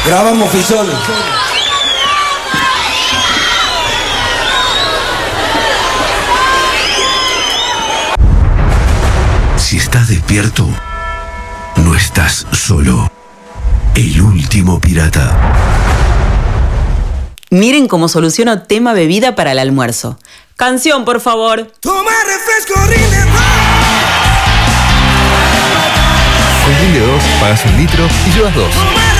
Grabamos Fisón. Si estás despierto, no estás solo. El último pirata. Miren cómo soluciono tema bebida para el almuerzo. Canción, por favor. Toma refresco Rinde. Con Rinde 2 pagas 1 litro y llevas 2.